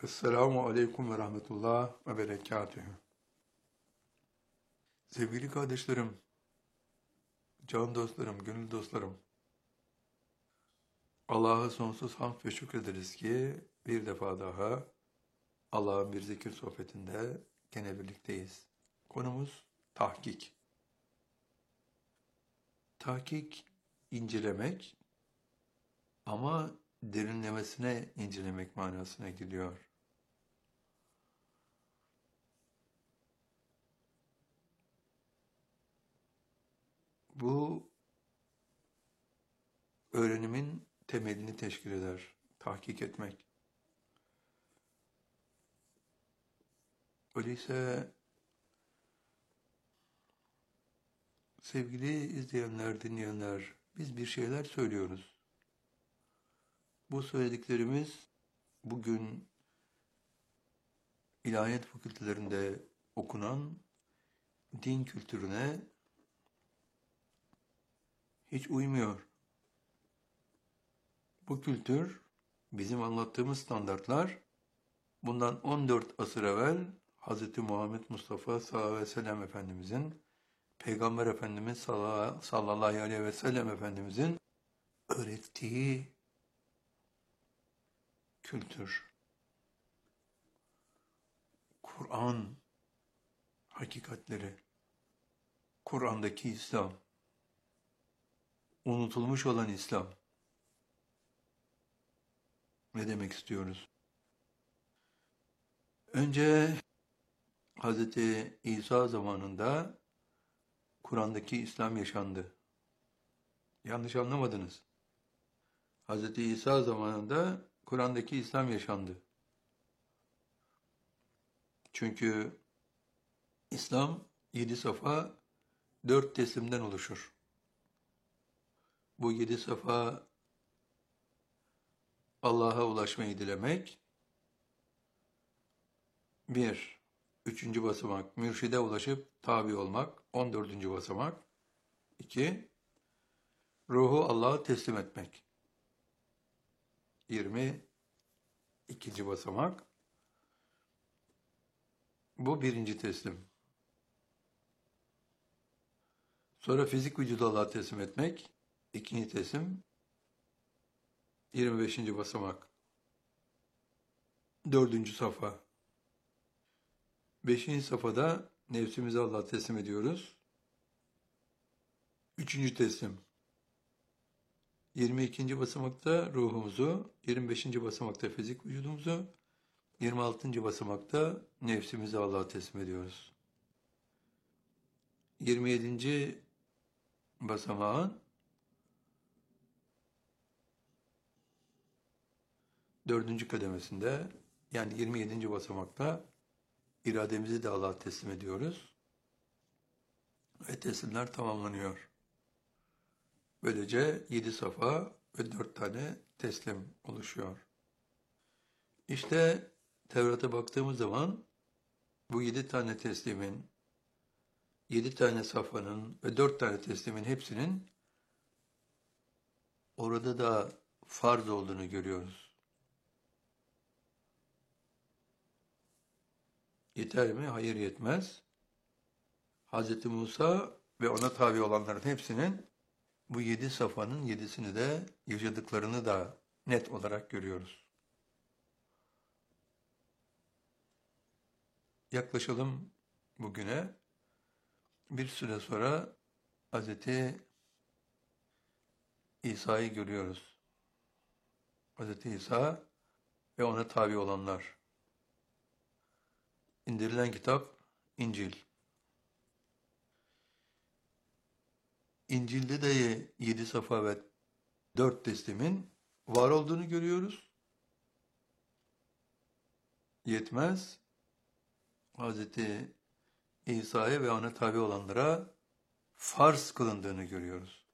Esselamu Aleyküm ve Rahmetullah ve Berekatühü. Sevgili kardeşlerim, can dostlarım, gönül dostlarım, Allah'a sonsuz hamd ve şükrederiz ki bir defa daha Allah'ın bir zikir sohbetinde gene birlikteyiz. Konumuz tahkik. Tahkik, incelemek ama derinlemesine incelemek manasına geliyor. Bu öğrenimin temelini teşkil eder, tahkik etmek. Öyleyse sevgili izleyenler, dinleyenler, biz bir şeyler söylüyoruz. Bu söylediklerimiz bugün ilahiyat fakültelerinde okunan din kültürüne hiç uymuyor. Bu kültür, bizim anlattığımız standartlar, bundan 14 asır evvel Hz. Muhammed Mustafa sallallahu aleyhi ve sellem Efendimizin, Peygamber Efendimiz sallallahu aleyhi ve sellem Efendimizin öğrettiği kültür. Kur'an hakikatleri, Kur'an'daki İslam, unutulmuş olan İslam. Ne demek istiyoruz? Önce Hz. İsa zamanında Kur'an'daki İslam yaşandı. Yanlış anlamadınız. Hz. İsa zamanında Kur'an'daki İslam yaşandı. Çünkü İslam 7 safa 4 teslimden oluşur. Bu 7 safa Allah'a ulaşmayı dilemek. 1. 3. basamak mürşide ulaşıp tabi olmak. 14. basamak. 2. Ruhu Allah'a teslim etmek. 22. basamak. Bu 1. teslim. Sonra fizik vücudu Allah'a teslim etmek. 2. teslim. 25. basamak. 4. safa. 5. safhada nefsimizi Allah'a teslim ediyoruz. 3. teslim. 22. basamakta ruhumuzu, 25. basamakta fizik vücudumuzu, 26. basamakta nefsimizi Allah'a teslim ediyoruz. 27. basamağın 4. kademesinde, yani 27. basamakta irademizi de Allah'a teslim ediyoruz ve teslimler tamamlanıyor. Böylece 7 safa ve 4 tane teslim oluşuyor. İşte Tevrat'a baktığımız zaman bu 7 tane teslimin, 7 tane safhanın ve 4 tane teslimin hepsinin orada da farz olduğunu görüyoruz. Yeter mi? Hayır, yetmez. Hz. Musa ve ona tabi olanların hepsinin bu 7 safhanın 7'sini de yaşadıklarını da net olarak görüyoruz. Yaklaşalım bugüne. Bir süre sonra Hz. İsa'yı görüyoruz. Hz. İsa ve ona tabi olanlar. İndirilen kitap İncil. İncil'de de 7 safa ve 4 teslimin var olduğunu görüyoruz. Yetmez. Hz. İsa'ya ve ona tabi olanlara farz kılındığını görüyoruz.